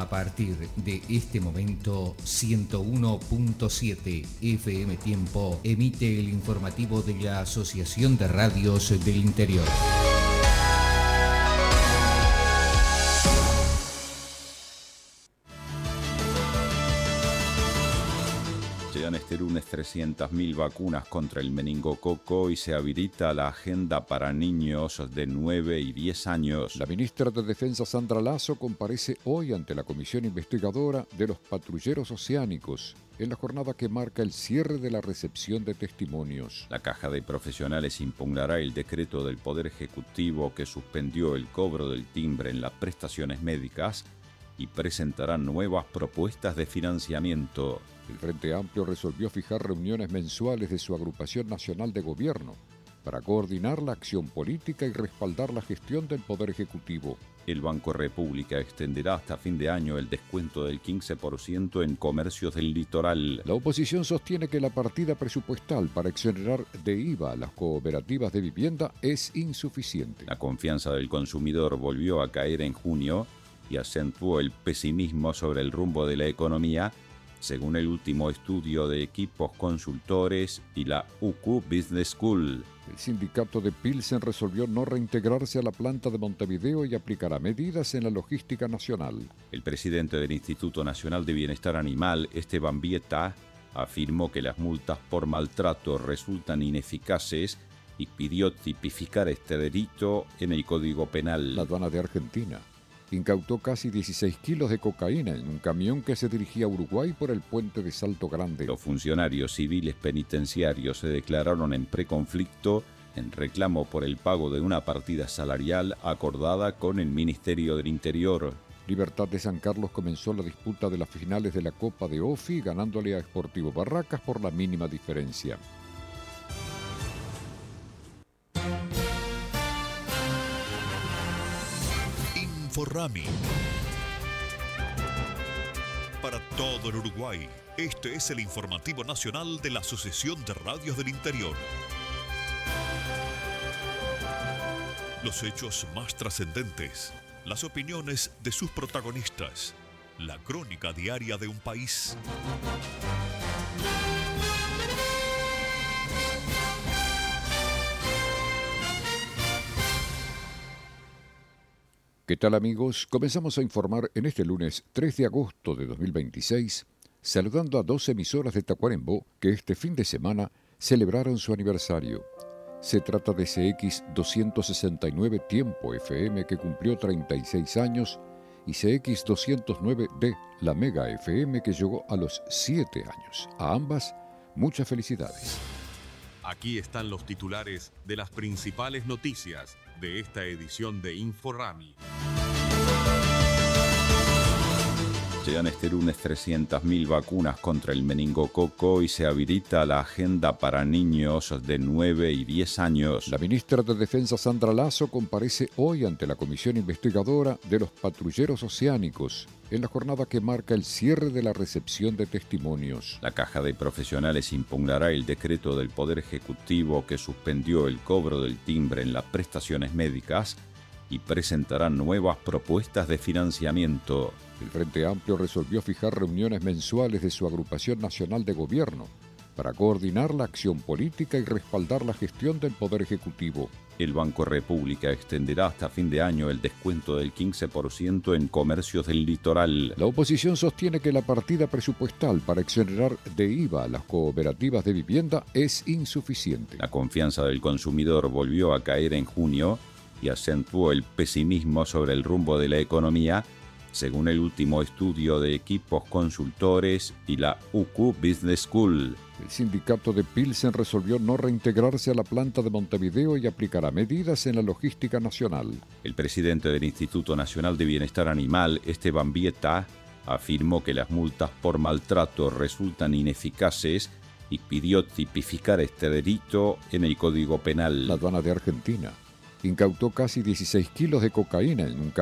A partir de este momento, 101.7 FM Tiempo emite el informativo de la Asociación de Radios del Interior. Llegan este lunes 300.000 vacunas contra el meningococo y se habilita la agenda para niños de 9 y 10 años. La ministra de Defensa Sandra Lasso comparece hoy ante la comisión investigadora de los patrulleros oceánicos en la jornada que marca el cierre de la recepción de testimonios. La Caja de Profesionales impugnará el decreto del Poder Ejecutivo que suspendió el cobro del timbre en las prestaciones médicas y presentará nuevas propuestas de financiamiento. El Frente Amplio resolvió fijar reuniones mensuales de su agrupación nacional de gobierno para coordinar la acción política y respaldar la gestión del Poder Ejecutivo. El Banco República extenderá hasta fin de año el descuento del 15% en comercios del litoral. La oposición sostiene que la partida presupuestal para exonerar de IVA a las cooperativas de vivienda es insuficiente. La confianza del consumidor volvió a caer en junio y acentuó el pesimismo sobre el rumbo de la economía, según el último estudio de Equipos Consultores y la UQ Business School. El sindicato de Pilsen resolvió no reintegrarse a la planta de Montevideo y aplicará medidas en la logística nacional. El presidente del Instituto Nacional de Bienestar Animal, Esteban Vieta, afirmó que las multas por maltrato resultan ineficaces y pidió tipificar este delito en el Código Penal. La aduana de Argentina incautó casi 16 kilos de cocaína en un camión que se dirigía a Uruguay por el puente de Salto Grande. Los funcionarios civiles penitenciarios se declararon en preconflicto en reclamo por el pago de una partida salarial acordada con el Ministerio del Interior. Libertad de San Carlos comenzó la disputa de las finales de la Copa de Ofi, ganándole a Sportivo Barracas por la mínima diferencia. Inforrami. Para todo el Uruguay, este es el informativo nacional de la Asociación de Radios del Interior. Los hechos más trascendentes, las opiniones de sus protagonistas, la crónica diaria de un país. ¿Qué tal, amigos? Comenzamos a informar en este lunes 3 de agosto de 2026, saludando a 2 emisoras de Tacuarembó que este fin de semana celebraron su aniversario. Se trata de CX 269 Tiempo FM, que cumplió 36 años, y CX 209D, la Mega FM, que llegó a los 7 años. A ambas, muchas felicidades. Aquí están los titulares de las principales noticias de esta edición de Inforrami. Llegan este lunes 300.000 vacunas contra el meningococo y se habilita la agenda para niños de 9 y 10 años. La ministra de Defensa Sandra Lasso comparece hoy ante la comisión investigadora de los patrulleros oceánicos en la jornada que marca el cierre de la recepción de testimonios. La Caja de Profesionales impugnará el decreto del Poder Ejecutivo que suspendió el cobro del timbre en las prestaciones médicas y presentará nuevas propuestas de financiamiento. El Frente Amplio resolvió fijar reuniones mensuales de su agrupación nacional de gobierno para coordinar la acción política y respaldar la gestión del Poder Ejecutivo. El Banco República extenderá hasta fin de año el descuento del 15% en comercios del litoral. La oposición sostiene que la partida presupuestal para exonerar de IVA a las cooperativas de vivienda es insuficiente. La confianza del consumidor volvió a caer en junio y acentuó el pesimismo sobre el rumbo de la economía, según el último estudio de Equipos Consultores y la UQ Business School. El sindicato de Pilsen resolvió no reintegrarse a la planta de Montevideo y aplicará medidas en la logística nacional. El presidente del Instituto Nacional de Bienestar Animal, Esteban Vieta, afirmó que las multas por maltrato resultan ineficaces y pidió tipificar este delito en el Código Penal. La aduana de Argentina incautó casi 16 kilos de cocaína en un